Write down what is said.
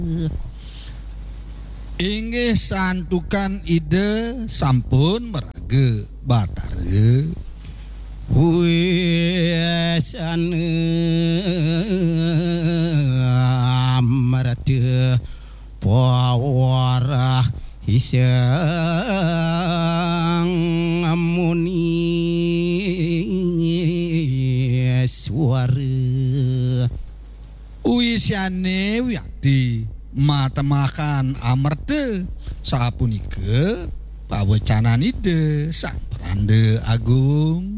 Inggih santukan ide sampun merage Bathara. Wisan marade pawara hisang muni suara Uisiane wiyadi matemakan amarta sapunika pawecanan ide sang Pranda Agung.